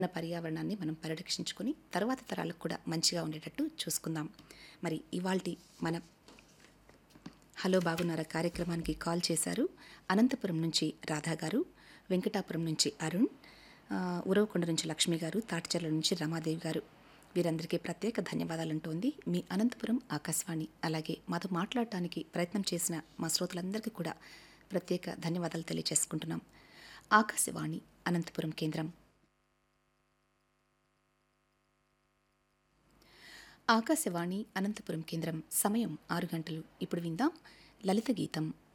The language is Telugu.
మన పర్యావరణాన్ని మనం పరిరక్షించుకొని తర్వాత తరాలకు కూడా మంచిగా ఉండేటట్టు చూసుకుందాం. మరి ఇవాల్టి మన హలో బాగున్నారా కార్యక్రమానికి కాల్ చేశారు అనంతపురం నుంచి రాధా గారు, వెంకటాపురం నుంచి అరుణ్, ఉరవకొండ నుంచి లక్ష్మి గారు, తాటిచర్ల నుంచి రమాదేవి గారు. వీరందరికీ ప్రత్యేక ధన్యవాదాలంటోంది మీ అనంతపురం ఆకాశవాణి. అలాగే మాతో మాట్లాడటానికి ప్రయత్నం చేసిన మా శ్రోతలందరికీ కూడా ప్రత్యేక ధన్యవాదాలు తెలియజేసుకుంటున్నాం. ఆకాశవాణి అనంతపురం కేంద్రం. ఆకాశవాణి అనంతపురం కేంద్రం సమయం 6 గంటలు. ఇప్పుడు విందాం లలిత గీతం.